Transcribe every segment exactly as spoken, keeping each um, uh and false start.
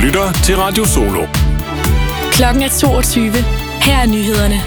lytter til Radio Solo. Klokken er toogtyve. Her er nyhederne.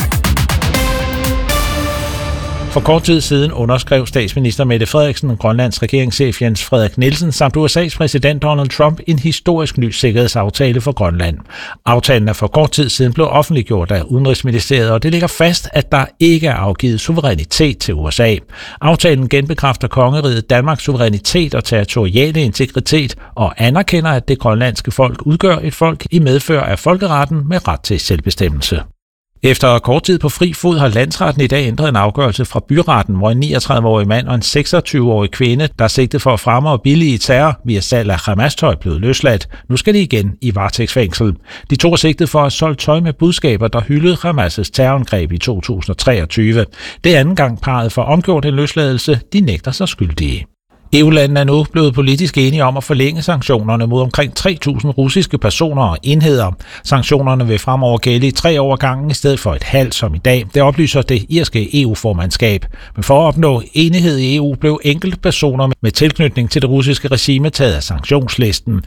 For kort tid siden underskrev statsminister Mette Frederiksen og Grønlands regeringschef Jens Frederik Nielsen samt U S A's præsident Donald Trump en historisk ny sikkerhedsaftale for Grønland. Aftalen er for kort tid siden blevet offentliggjort af Udenrigsministeriet, og det ligger fast, at der ikke er afgivet suverænitet til U S A. Aftalen genbekræfter kongeriget Danmarks suverænitet og territoriale integritet og anerkender, at det grønlandske folk udgør et folk i medfør af folkeretten med ret til selvbestemmelse. Efter kort tid på fri fod har landsretten i dag ændret en afgørelse fra byretten, hvor en niogtredive-årig mand og en seksogtyve-årig kvinde, der er sigtet for at fremme og billige terror via salg af Hamas-tøj, blev løsladt. Nu skal de igen i varetægtsfængsel. De to er sigtet for at have solgt tøj med budskaber, der hyldede Hamas' terrorangreb i to tusind og treogtyve. Det er anden gang parret får omgjort en løsladelse. De nægter sig skyldige. E U-landene er nu blevet politisk enige om at forlænge sanktionerne mod omkring tre tusind russiske personer og enheder. Sanktionerne vil fremover gælde i tre år gangen i stedet for et halvt som i dag. Det oplyser det irske E U-formandskab. Men for at opnå enighed i E U blev enkelte personer med tilknytning til det russiske regime taget af sanktionslisten.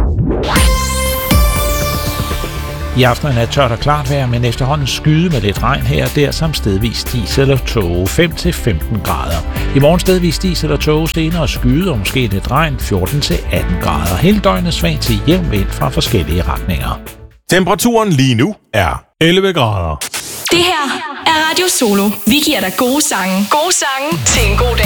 I aften er tørt og klart vejr, men efterhånden skyde med lidt regn her og der, samt stedvis dis eller tåge fem til femten grader. I morgen stedvis dis eller tåge, senere skyde og måske lidt regn fjorten til atten grader. Hele døgnet svag til jævn vind fra forskellige retninger. Temperaturen lige nu er elleve grader. Det her er Radio Solo. Vi giver dig gode sange. Gode sange til en god dag.